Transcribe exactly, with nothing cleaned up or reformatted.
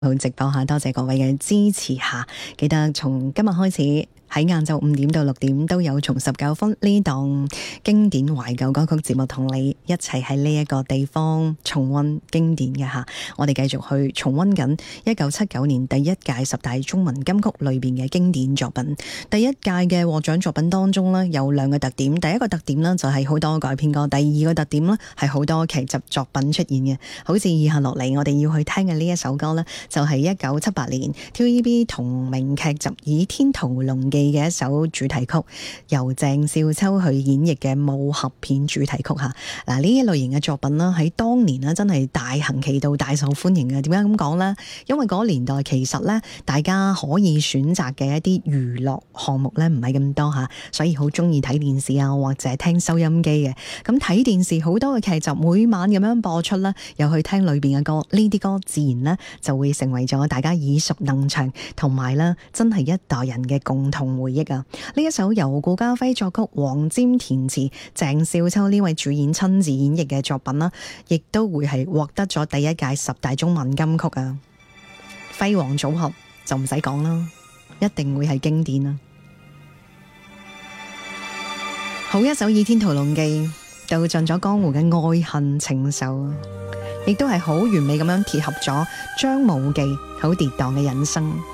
好直播下，多謝各位嘅支持下，記得從今日開始喺晏晝五點到六點都有重十九分呢檔經典懷舊歌曲節目，同你一齊喺呢一個地方重溫經典嘅吓。我哋繼續去重溫緊一九七九年第一屆十大中文金曲裏邊嘅經典作品。第一屆嘅獲獎作品當中呢，有兩個特點，第一個特點呢，就係好多改編歌，第二個特點呢，係好多劇集作品出現嘅。好似以下落嚟我哋要去聽嘅呢一首歌呢，就係一九七八年 T V B 同名劇集《倚天屠龍記》嘅一首主題曲，由鄭少秋去演繹嘅武俠片主題曲吓。嗱，呢一類型嘅作品啦，喺當年咧真係大行其道、大受歡迎嘅。點解咁講呢？因為嗰個年代其實咧，大家可以選擇嘅一啲娛樂項目咧唔係咁多吓，所以好中意睇電視啊，或者聽收音機嘅。咁睇電視好多嘅劇集每晚咁樣播出啦，又去聽裏邊嘅歌，呢啲歌自然咧就會成為咗大家耳熟能詳，同埋咧真係一代人嘅共同回憶。呢一首由顧嘉輝作曲、黃霑填詞、鄭少秋呢位主演親自演繹嘅作品啦，亦都會係獲得咗第一屆十大中文金曲啊！輝煌組合就唔使講啦，一定會係經典啊！好一首《倚天屠龍記》，道盡咗江湖嘅愛恨情仇，亦都係好完美咁樣貼合咗張無忌好跌宕嘅人生。